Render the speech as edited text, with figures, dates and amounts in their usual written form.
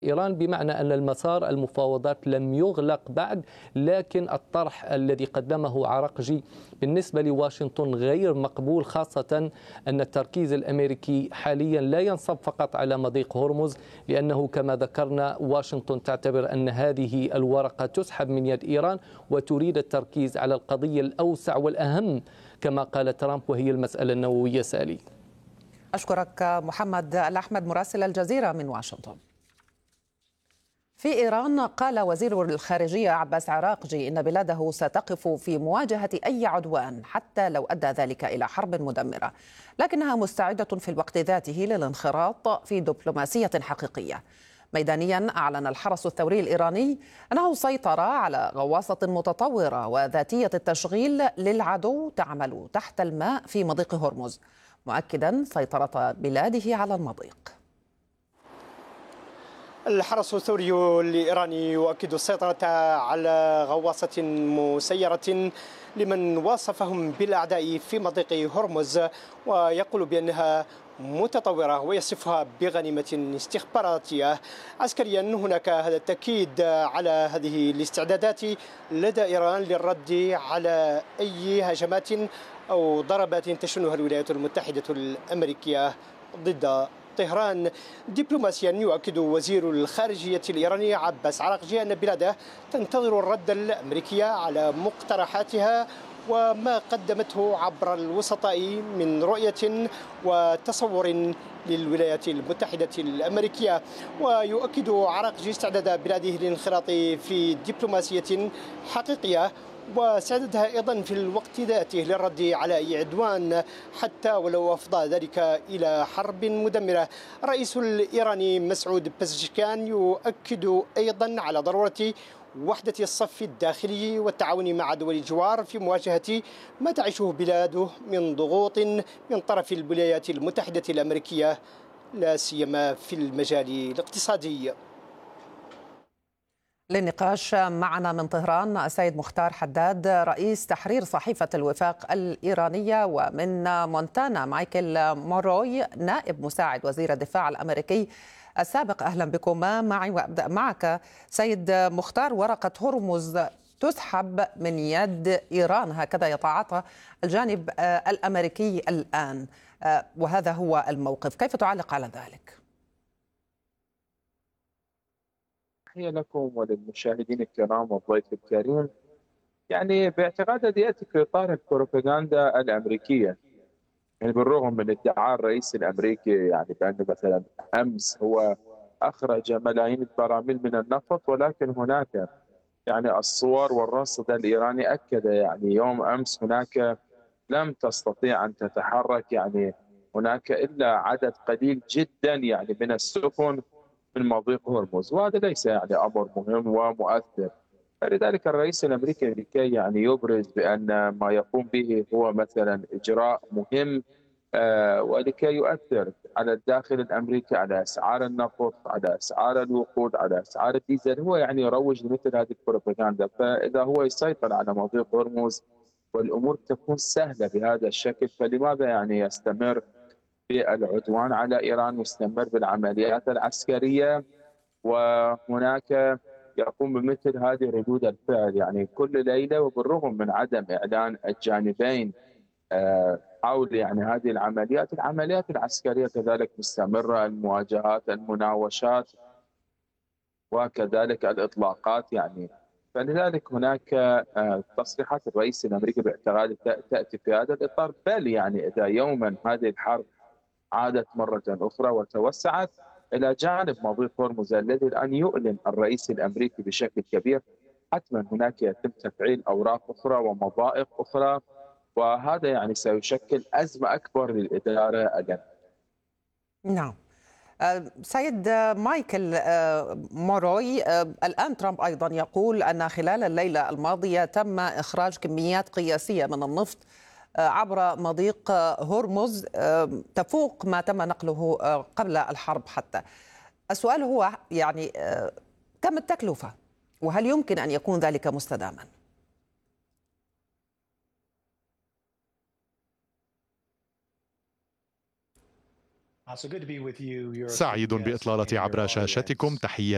إيران، بمعنى أن المسار المفاوضات لم يغلق بعد، لكن الطرح الذي قدمه عراقجي بالنسبة لواشنطن غير مقبول، خاصة أن التركيز الأمريكي حاليا لا ينصب فقط على مضيق هرمز، لأنه كما ذكرنا واشنطن تعتبر أن هذه الورقة تسحب من يد إيران وتريد التركيز على القضية الأوسع والأهم كما قال ترامب، وهي المسألة النووية. سالي، أشكرك محمد الأحمد مراسل الجزيرة من واشنطن. في إيران قال وزير الخارجية عباس عراقجي إن بلاده ستقف في مواجهة أي عدوان حتى لو أدى ذلك إلى حرب مدمرة، لكنها مستعدة في الوقت ذاته للانخراط في دبلوماسية حقيقية. ميدانيا أعلن الحرس الثوري الإيراني أنه سيطر على غواصة متطورة وذاتية التشغيل للعدو تعمل تحت الماء في مضيق هرمز، مؤكدا سيطرة بلاده على المضيق. الحرس الثوري الإيراني يؤكد السيطرة على غواصة مسيرة لمن وصفهم بالأعداء في مضيق هرمز، ويقول بأنها متطورة ويصفها بغنيمة استخباراتية عسكريا. هناك هذا التأكيد على هذه الاستعدادات لدى إيران للرد على أي هجمات أو ضربات تشنها الولايات المتحدة الأمريكية ضد طهران. دبلوماسيا يؤكد وزير الخارجية الإيراني عباس عراقجي أن بلاده تنتظر الرد الأمريكي على مقترحاتها وما قدمته عبر الوسطاء من رؤية وتصور للولايات المتحدة الأمريكية. ويؤكد عراقجي استعداد بلاده للانخراط في دبلوماسية حقيقية وساعدتها أيضا في الوقت ذاته للرد على أي عدوان حتى ولو أفضى ذلك إلى حرب مدمرة. الرئيس الإيراني مسعود بزشكيان يؤكد أيضا على ضرورة وحدة الصف الداخلي والتعاون مع دول الجوار في مواجهة ما تعيشه بلاده من ضغوط من طرف الولايات المتحدة الأمريكية، لا سيما في المجال الاقتصادي. للنقاش معنا من طهران السيد مختار حداد رئيس تحرير صحيفة الوفاق الإيرانية، ومن مونتانا مايكل موروي نائب مساعد وزير الدفاع الأمريكي السابق. أهلا بكما معي، وأبدأ معك سيد مختار. ورقة هرمز تسحب من يد إيران، هكذا يتعاطى الجانب الأمريكي الآن، وهذا هو الموقف، كيف تعلق على ذلك؟ تحية لكم وللمشاهدين الكرام والضيف الكريم. يعني باعتقاد يأتي في إطار البروباغندا الأمريكية، يعني بالرغم من ادعاء الرئيس الأمريكي يعني بأنه مثلا أمس هو أخرج ملايين البراميل من النفط، ولكن هناك يعني الصور والرصد الإيراني أكد يعني يوم أمس هناك لم تستطيع أن تتحرك يعني هناك إلا عدد قليل جدا يعني من السفن من مضيق هرمز، وهذا ليس يعني امر مهم ومؤثر. فلذلك الرئيس الامريكي لكي يعني يبرز بان ما يقوم به هو مثلا اجراء مهم ولكي يؤثر على الداخل الامريكي، على اسعار النفط، على اسعار الوقود، على اسعار الديزل، هو يعني يروج لمثل هذه البروباغندا. فاذا هو يسيطر على مضيق هرمز والامور تكون سهله بهذا الشكل، فلماذا يعني يستمر بالعدوان على إيران، مستمر بالعمليات العسكرية، وهناك يقوم بمثل هذه ردود الفعل يعني كل ليلة. وبالرغم من عدم إعلان الجانبين حول يعني هذه العمليات العسكرية كذلك مستمرة، المواجهات، المناوشات، وكذلك الإطلاقات يعني. فلذلك هناك تصريحات الرئيس الأمريكي باعتقادي تأتي في هذا الإطار، بل يعني إذا يوما هذه الحرب عادت مرة أخرى وتوسعت إلى جانب مضيق هرمز الذي الآن يؤلم الرئيس الأمريكي بشكل كبير، حتما هناك يتم تفعيل أوراق أخرى ومضائق أخرى، وهذا يعني سيشكل أزمة أكبر للإدارة الأمريكية. نعم. سيد مايكل موروي، الآن ترامب أيضا يقول أن خلال الليلة الماضية تم إخراج كميات قياسية من النفط عبر مضيق هرمز تفوق ما تم نقله قبل الحرب حتى. السؤال هو يعني كم التكلفة، وهل يمكن أن يكون ذلك مستداما؟ سعيد بإطلالتي عبر شاشتكم. تحياتي.